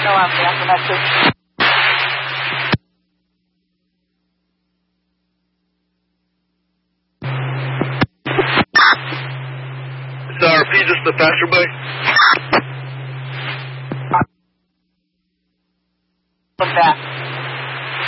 know I'm the message. Is RP just the passerby? From that.